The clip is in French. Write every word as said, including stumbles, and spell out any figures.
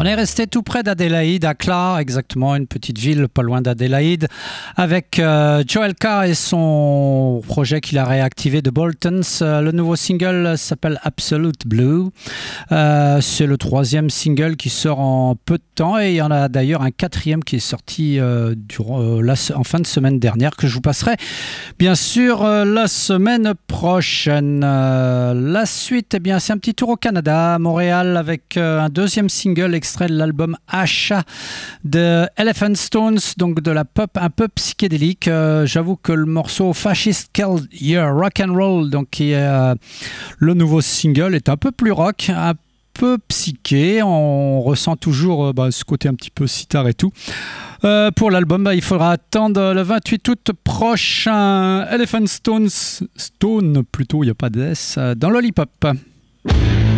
On est resté tout près d'Adélaïde, à Clark, exactement, une petite ville pas loin d'Adélaïde, avec euh, Joel Carr et son projet qu'il a réactivé de Boltons. Euh, le nouveau single s'appelle Absolute Blue. Euh, c'est le troisième single qui sort en peu de temps et il y en a d'ailleurs un quatrième qui est sorti euh, durant, euh, la, en fin de semaine dernière que je vous passerai bien sûr euh, la semaine prochaine. Euh, la suite, eh bien, c'est un petit tour au Canada, à Montréal, avec euh, un deuxième single extrait de l'album Asha de Elephant Stones, donc de la pop un peu psychédélique. Euh, j'avoue que le morceau Fascist Killed Your Rock and Roll, donc qui est euh, le nouveau single, est un peu plus rock, un peu psyché. On ressent toujours euh, bah, ce côté un petit peu sitar et tout. Euh, pour l'album, bah, il faudra attendre le vingt-huit août prochain. Elephant Stones, Stone plutôt, il n'y a pas de S, euh, dans Lollipop.